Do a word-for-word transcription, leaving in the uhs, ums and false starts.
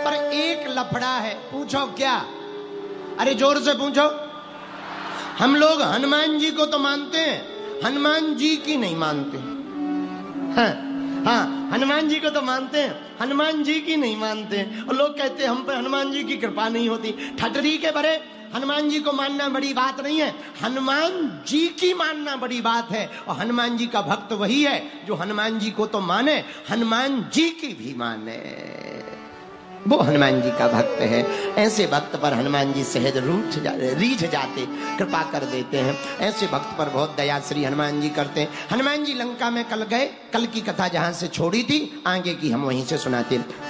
पर एक लफड़ा है। पूछो क्या? अरे जोर से पूछो। हम लोग हनुमान जी को तो मानते हैं, हनुमान जी की नहीं मानते। हाँ हाँ, हनुमान जी को तो मानते हैं, हनुमान जी की नहीं मानते। और लोग कहते हैं हम पर हनुमान जी की कृपा नहीं होती। ठटरी के बरे, हनुमान जी को मानना बड़ी बात नहीं है, हनुमान जी की मानना बड़ी बात है। और हनुमान जी का भक्त वही है जो हनुमान जी को तो माने, हनुमान जी की भी माने, वो हनुमान जी का भक्त है। ऐसे भक्त पर हनुमान जी सहज रूठ जा, रीझ जाते, कृपा कर देते हैं। ऐसे भक्त पर बहुत दया श्री हनुमान जी करते हैं। हनुमान जी लंका में कल गए, कल की कथा जहां से छोड़ी थी आगे की हम वहीं से सुनाते।